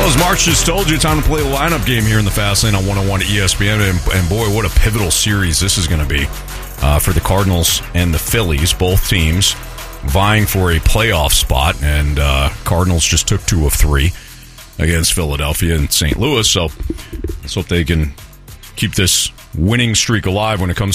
Well, as March just told you, time to play the lineup game here in the Fast Lane on 101 at ESPN. And boy, what a pivotal series this is going to be for the Cardinals and the Phillies. Both teams vying for a playoff spot. And Cardinals just took 2 of 3 against Philadelphia and St. Louis. So let's hope they can keep this winning streak alive when it comes